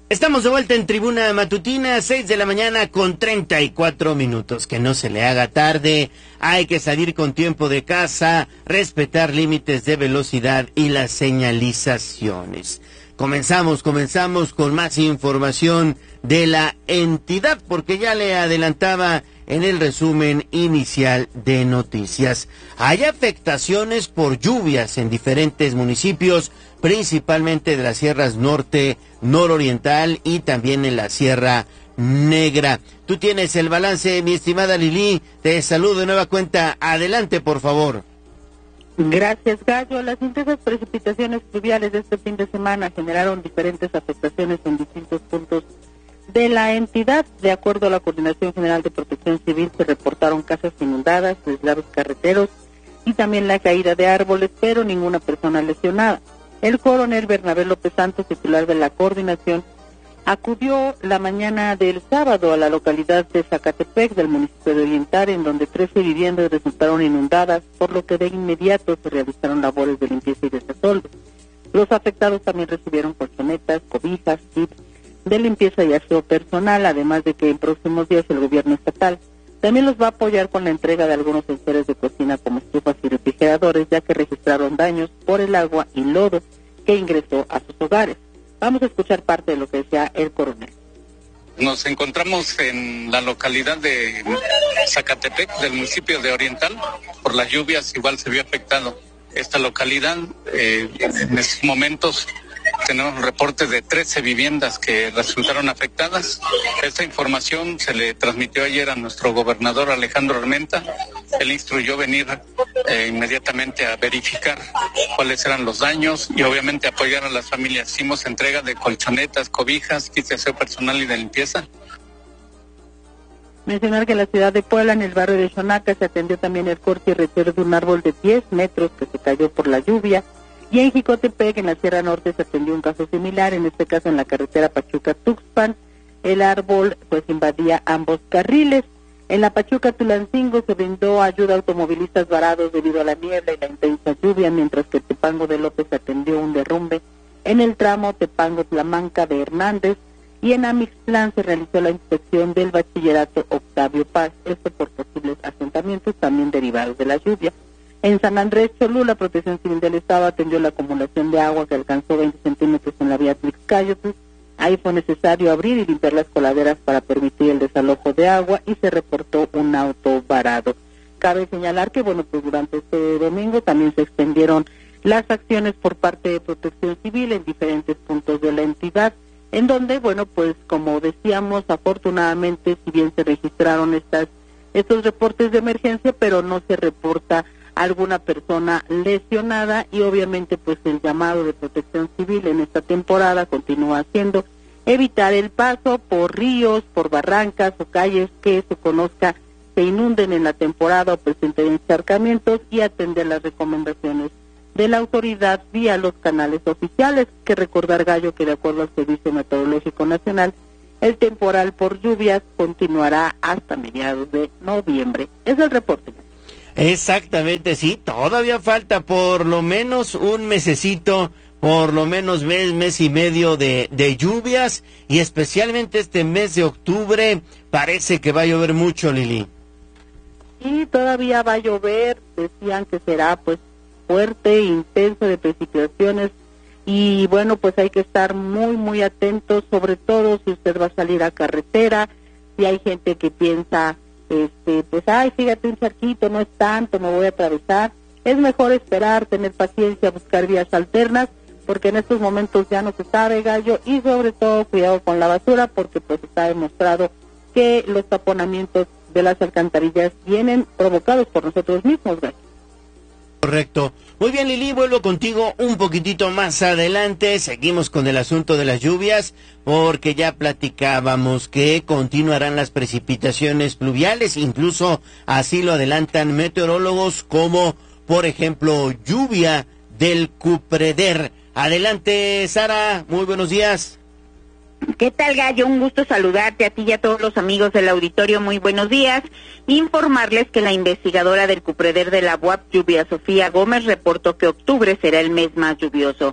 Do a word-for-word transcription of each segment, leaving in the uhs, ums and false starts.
Estamos de vuelta en Tribuna Matutina, seis de la mañana con treinta y cuatro minutos. Que no se le haga tarde, hay que salir con tiempo de casa, respetar límites de velocidad y las señalizaciones. Comenzamos, comenzamos con más información de la entidad, porque ya le adelantaba en el resumen inicial de noticias. Hay afectaciones por lluvias en diferentes municipios, principalmente de las sierras norte, nororiental y también en la Sierra Negra. Tú tienes el balance, mi estimada Lili. Te saludo de nueva cuenta. Adelante, por favor. Gracias, Gallo. Las intensas precipitaciones pluviales de este fin de semana generaron diferentes afectaciones en distintos puntos de la entidad. De acuerdo a la Coordinación General de Protección Civil, se reportaron casas inundadas, deslaves carreteros y también la caída de árboles, pero ninguna persona lesionada. El coronel Bernabé López Santos, titular de la coordinación, acudió la mañana del sábado a la localidad de Zacatepec del municipio de Oriental, en donde trece viviendas resultaron inundadas, por lo que de inmediato se realizaron labores de limpieza y desasolve. Los afectados también recibieron colchonetas, cobijas, kits de limpieza y aseo personal, además de que en próximos días el gobierno estatal también los va a apoyar con la entrega de algunos enseres de cocina como estufas y refrigeradores, ya que registraron daños por el agua y lodo que ingresó a sus hogares. Vamos a escuchar parte de lo que decía el coronel. Nos encontramos en la localidad de Zacatepec, del municipio de Oriental. Por las lluvias igual se vio afectado esta localidad. Eh, en estos momentos tenemos reportes de trece viviendas que resultaron afectadas. Esta información se le transmitió ayer a nuestro gobernador Alejandro Armenta. Él instruyó venir eh, inmediatamente a verificar cuáles eran los daños y obviamente apoyar a las familias. Hicimos entrega de colchonetas, cobijas, kits de aseo personal y de limpieza. Mencionar que en la ciudad de Puebla, en el barrio de Xonaca, se atendió también el corte y retiro de un árbol de diez metros que se cayó por la lluvia. Y en Jicotepec, en la Sierra Norte, se atendió un caso similar, en este caso en la carretera Pachuca-Tuxpan. El árbol pues invadía ambos carriles. En la Pachuca-Tulancingo se brindó ayuda a automovilistas varados debido a la niebla y la intensa lluvia, mientras que Tepango de López atendió un derrumbe en el tramo Tepango-Tlamanca de Hernández. Y en Amixtlán se realizó la inspección del bachillerato Octavio Paz, esto por posibles asentamientos también derivados de la lluvia. En San Andrés Cholula, Protección Civil del Estado atendió la acumulación de agua que alcanzó veinte centímetros en la vía Tlixcayotl. Ahí fue necesario abrir y limpiar las coladeras para permitir el desalojo de agua y se reportó un auto varado. Cabe señalar que, bueno, pues durante este domingo también se extendieron las acciones por parte de Protección Civil en diferentes puntos de la entidad, en donde, bueno, pues como decíamos, afortunadamente, si bien se registraron estas estos reportes de emergencia, pero no se reporta alguna persona lesionada y obviamente pues el llamado de Protección Civil en esta temporada continúa siendo evitar el paso por ríos, por barrancas o calles que se conozca se inunden en la temporada o presenten encharcamientos y atender las recomendaciones de la autoridad vía los canales oficiales. Que recordar, Gallo, que de acuerdo al Servicio Meteorológico Nacional, el temporal por lluvias continuará hasta mediados de noviembre. Es el reporte. Exactamente, sí, todavía falta por lo menos un mesecito, por lo menos mes, mes y medio de, de lluvias, y especialmente este mes de octubre parece que va a llover mucho, Lili. Sí, todavía va a llover, decían que será pues fuerte, intenso de precipitaciones, y bueno, pues hay que estar muy, muy atentos, sobre todo si usted va a salir a carretera, si hay gente que piensa... Este, pues, ay, fíjate, un charquito, no es tanto, me voy a atravesar. Es mejor esperar, tener paciencia, buscar vías alternas, porque en estos momentos ya no se sabe, Gallo, y sobre todo cuidado con la basura, porque pues está demostrado que los taponamientos de las alcantarillas vienen provocados por nosotros mismos, Gallo. Correcto. Muy bien, Lili, vuelvo contigo un poquitito más adelante. Seguimos con el asunto de las lluvias, porque ya platicábamos que continuarán las precipitaciones pluviales, incluso así lo adelantan meteorólogos, como por ejemplo lluvia del Cupreder. Adelante, Sara, muy buenos días. ¿Qué tal, Gallo? Un gusto saludarte a ti y a todos los amigos del auditorio. Muy buenos días. Informarles que la investigadora del Cupreder de la U A P, Lluvia Sofía Gómez, reportó que octubre será el mes más lluvioso.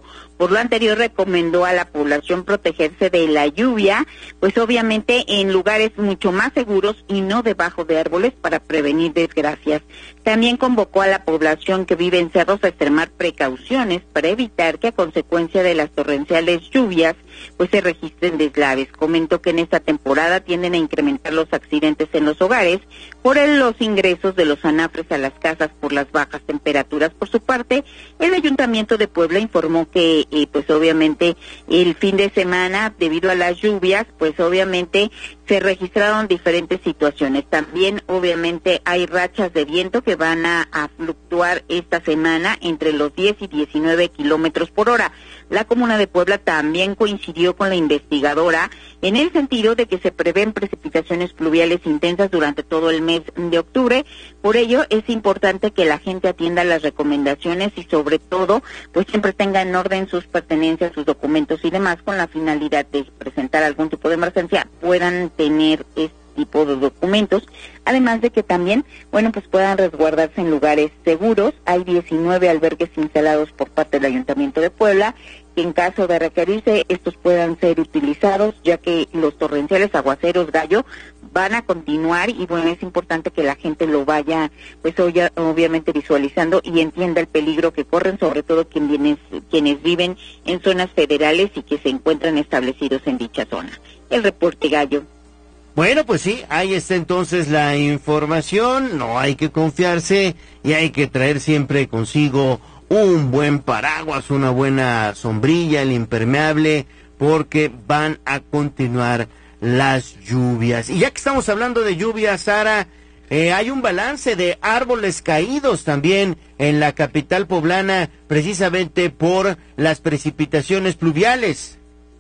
Por lo anterior, recomendó a la población protegerse de la lluvia, pues obviamente en lugares mucho más seguros y no debajo de árboles para prevenir desgracias. También convocó a la población que vive en cerros a extremar precauciones para evitar que a consecuencia de las torrenciales lluvias pues se registren deslaves. Comentó que en esta temporada tienden a incrementar los accidentes en los hogares por el, los ingresos de los anafres a las casas por las bajas temperaturas. Por su parte, el Ayuntamiento de Puebla informó que eh, pues obviamente el fin de semana, debido a las lluvias, pues obviamente se registraron diferentes situaciones. También obviamente hay rachas de viento que van a, a fluctuar esta semana entre los diez y diecinueve kilómetros por hora. La Comuna de Puebla también coincidió con la investigadora en el sentido de que se prevén precipitaciones pluviales intensas durante todo el mes de octubre. Por ello es importante que la gente atienda las recomendaciones y sobre todo pues siempre tenga en orden sus pertenencias, sus documentos y demás, con la finalidad de presentar algún tipo de emergencia puedan tener este tipo de documentos, además de que también, bueno, pues puedan resguardarse en lugares seguros. Hay diecinueve albergues instalados por parte del Ayuntamiento de Puebla, que en caso de requerirse, estos puedan ser utilizados, ya que los torrenciales aguaceros, Gallo, van a continuar y bueno, es importante que la gente lo vaya, pues obviamente visualizando y entienda el peligro que corren, sobre todo quienes, quienes viven en zonas federales y que se encuentran establecidos en dicha zona. El reporte, Gallo. Bueno, pues sí, ahí está entonces la información, no hay que confiarse y hay que traer siempre consigo un buen paraguas, una buena sombrilla, el impermeable, porque van a continuar las lluvias. Y ya que estamos hablando de lluvias, Sara, eh, hay un balance de árboles caídos también en la capital poblana, precisamente por las precipitaciones pluviales.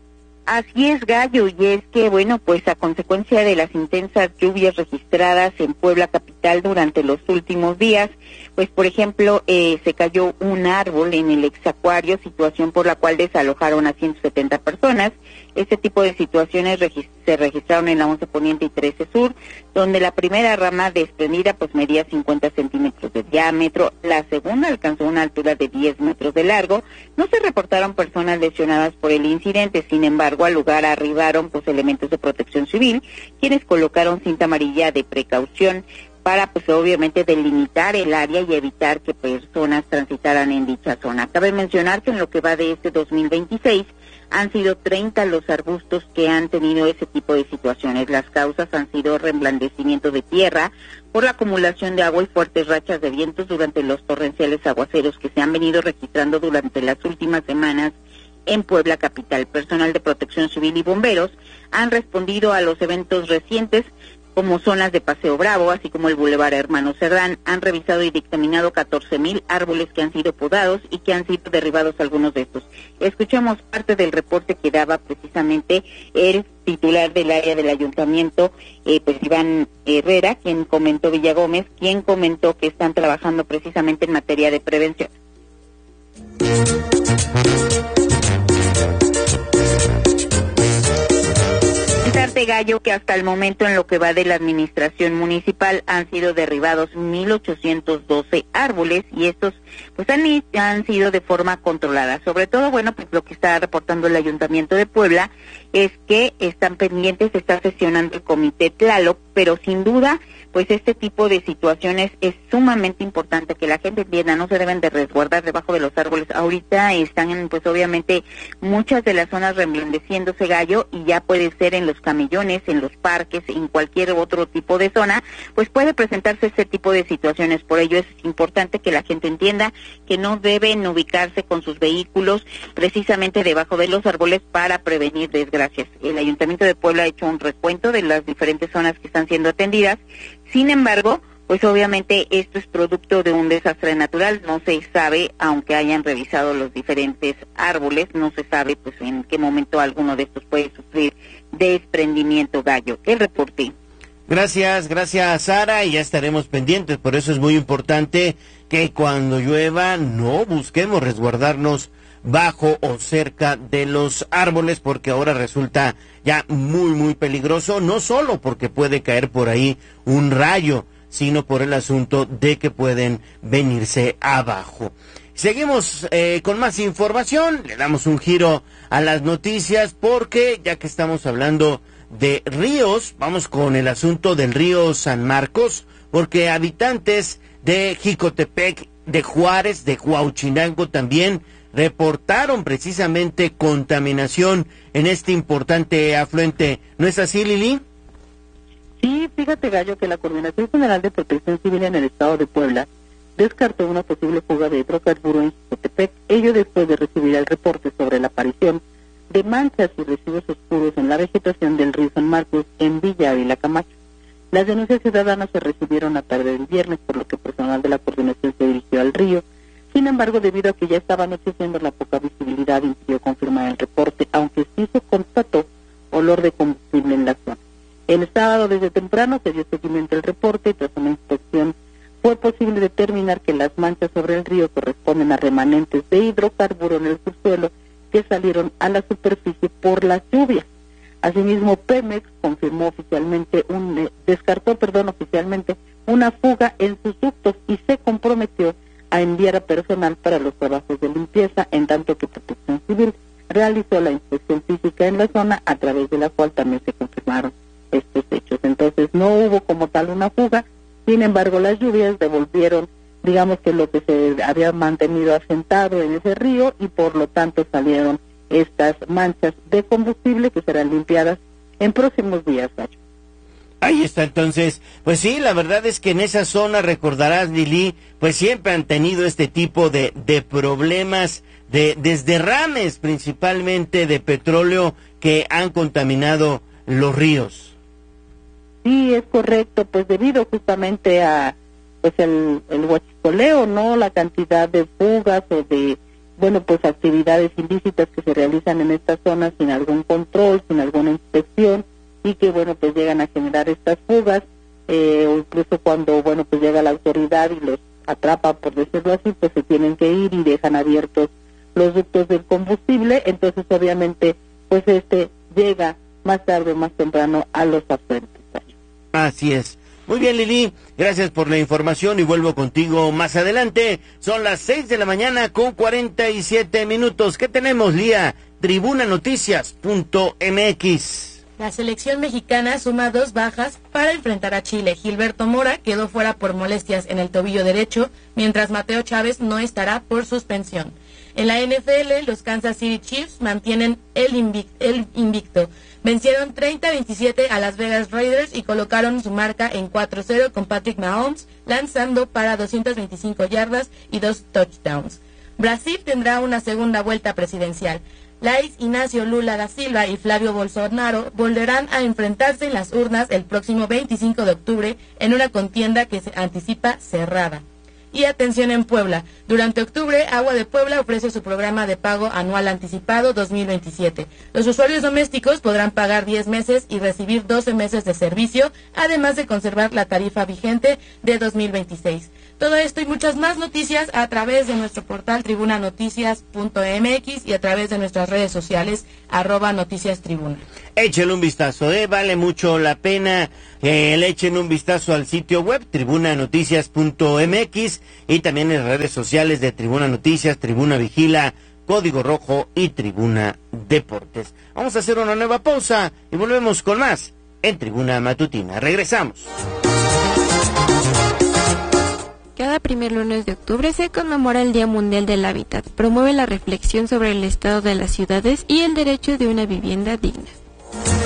Así es, Gallo, y es que, bueno, pues a consecuencia de las intensas lluvias registradas en Puebla capital durante los últimos días, pues por ejemplo, eh, se cayó un árbol en el Exacuario, situación por la cual desalojaron a ciento setenta personas. Este tipo de situaciones regist- se registraron en la once Poniente y trece Sur, donde la primera rama desprendida pues medía cincuenta centímetros de diámetro, la segunda alcanzó una altura de diez metros de largo. No se reportaron personas lesionadas por el incidente, sin embargo, al lugar arribaron pues elementos de protección civil, quienes colocaron cinta amarilla de precaución para pues obviamente delimitar el área y evitar que personas transitaran en dicha zona. Cabe mencionar que en lo que va de este dos mil veintiséis han sido treinta los arbustos que han tenido ese tipo de situaciones. Las causas han sido reblandecimiento de tierra por la acumulación de agua y fuertes rachas de vientos durante los torrenciales aguaceros que se han venido registrando durante las últimas semanas en Puebla capital. Personal de Protección Civil y bomberos han respondido a los eventos recientes como zonas de Paseo Bravo, así como el Boulevard Hermano Cerdán. Han revisado y dictaminado catorce mil árboles que han sido podados y que han sido derribados algunos de estos. Escuchamos parte del reporte que daba precisamente el titular del área del ayuntamiento, eh, pues Iván Herrera, quien comentó, Villa Gómez, quien comentó que están trabajando precisamente en materia de prevención. Gallo, que hasta el momento en lo que va de la administración municipal han sido derribados mil ochocientos doce árboles y estos pues han, han sido de forma controlada. Sobre todo, bueno, pues lo que está reportando el Ayuntamiento de Puebla es que están pendientes, está sesionando el Comité Tlaloc, pero sin duda pues este tipo de situaciones es sumamente importante que la gente entienda, no se deben de resguardar debajo de los árboles. Ahorita están pues obviamente muchas de las zonas reblandeciéndose, Gallo, y ya puede ser en los camellones, en los parques, en cualquier otro tipo de zona, pues puede presentarse este tipo de situaciones. Por ello es importante que la gente entienda que no deben ubicarse con sus vehículos precisamente debajo de los árboles para prevenir desgracias. El Ayuntamiento de Puebla ha hecho un recuento de las diferentes zonas que están siendo atendidas. Sin embargo, pues obviamente esto es producto de un desastre natural, no se sabe, aunque hayan revisado los diferentes árboles, no se sabe pues en qué momento alguno de estos puede sufrir desprendimiento, Gallo. El reporte. Gracias, gracias Sara, y ya estaremos pendientes, por eso es muy importante que cuando llueva no busquemos resguardarnos bajo o cerca de los árboles, porque ahora resulta ya muy muy peligroso, no solo porque puede caer por ahí un rayo, sino por el asunto de que pueden venirse abajo. seguimos eh, con más información, le damos un giro a las noticias porque ya que estamos hablando de ríos, vamos con el asunto del río San Marcos, porque habitantes de Jicotepec, de Juárez, de Huauchinango también reportaron precisamente contaminación en este importante afluente. ¿No es así, Lili? Sí, fíjate, Gallo, que la Coordinación General de Protección Civil en el estado de Puebla descartó una posible fuga de hidrocarburos en Jicotepec, ello después de recibir el reporte sobre la aparición de manchas y residuos oscuros en la vegetación del río San Marcos en Villa Ávila Camacho. Las denuncias ciudadanas se recibieron a tarde del viernes, por lo que personal de la coordinación se dirigió al río. Sin embargo, debido a que ya estaba anocheciendo, la poca visibilidad impidió confirmar el reporte, aunque sí se constató olor de combustible en la zona. El sábado desde temprano se dio seguimiento al reporte y tras una inspección fue posible determinar que las manchas sobre el río corresponden a remanentes de hidrocarburo en el subsuelo que salieron a la superficie por las lluvias. Asimismo, Pemex confirmó oficialmente un eh, descartó, perdón, oficialmente una fuga en sus ductos y se comprometió a enviar a personal para los trabajos de limpieza, en tanto que Protección Civil realizó la inspección física en la zona, a través de la cual también se confirmaron estos hechos. Entonces, no hubo como tal una fuga, sin embargo, las lluvias devolvieron, digamos que lo que se había mantenido asentado en ese río, y por lo tanto salieron estas manchas de combustible que serán limpiadas en próximos días, Nacho. Ahí está, entonces, pues sí, la verdad es que en esa zona, recordarás, Lili, pues siempre han tenido este tipo de, de problemas, de desderrames principalmente de petróleo que han contaminado los ríos. Sí, es correcto, pues debido justamente a pues el, el huachicoleo, ¿no? La cantidad de fugas o de, bueno, pues actividades ilícitas que se realizan en esta zona sin algún control, sin alguna inspección, y que, bueno, pues llegan a generar estas fugas, eh, o incluso cuando, bueno, pues llega la autoridad y los atrapa, por decirlo así, pues se tienen que ir y dejan abiertos los ductos del combustible. Entonces, obviamente, pues este llega más tarde o más temprano a los afluentes. Así es. Muy bien, Lili, gracias por la información y vuelvo contigo más adelante. Son las seis de la mañana con cuarenta y siete minutos. ¿Qué tenemos, Lía? tribuna noticias punto m x. La selección mexicana suma dos bajas para enfrentar a Chile. Gilberto Mora quedó fuera por molestias en el tobillo derecho, mientras Mateo Chávez no estará por suspensión. En la N F L, los Kansas City Chiefs mantienen el, invic- el invicto. Vencieron treinta a veintisiete a Las Vegas Raiders y colocaron su marca en cuatro cero con Patrick Mahomes lanzando para doscientas veinticinco yardas y dos touchdowns. Brasil tendrá una segunda vuelta presidencial. Luiz Inácio Lula da Silva y Flavio Bolsonaro volverán a enfrentarse en las urnas el próximo veinticinco de octubre en una contienda que se anticipa cerrada. Y atención en Puebla. Durante octubre, Agua de Puebla ofrece su programa de pago anual anticipado dos mil veintisiete. Los usuarios domésticos podrán pagar diez meses y recibir doce meses de servicio, además de conservar la tarifa vigente de dos mil veintiséis. Todo esto y muchas más noticias a través de nuestro portal tribuna noticias punto m x y a través de nuestras redes sociales, arroba noticias tribuna. Échale un vistazo, eh, vale mucho la pena que le echen un vistazo al sitio web tribuna noticias punto m x y también en las redes sociales de Tribuna Noticias, Tribuna Vigila, Código Rojo y Tribuna Deportes. Vamos a hacer una nueva pausa y volvemos con más en Tribuna Matutina. Regresamos. Cada primer lunes de octubre se conmemora el Día Mundial del Hábitat. Promueve la reflexión sobre el estado de las ciudades y el derecho de una vivienda digna.